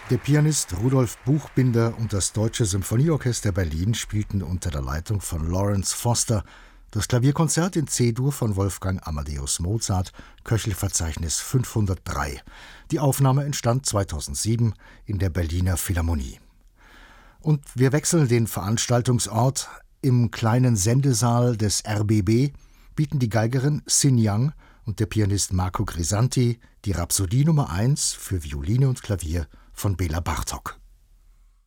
Der Pianist Rudolf Buchbinder und das Deutsche Symphonieorchester Berlin spielten unter der Leitung von Lawrence Foster das Klavierkonzert in C-Dur von Wolfgang Amadeus Mozart, Köchelverzeichnis 503. Die Aufnahme entstand 2007 in der Berliner Philharmonie. Und wir wechseln den Veranstaltungsort. Im kleinen Sendesaal des RBB bieten die Geigerin Sin Yang und der Pianist Marco Grisanti die Rhapsodie Nummer 1 für Violine und Klavier von Bela Bartok.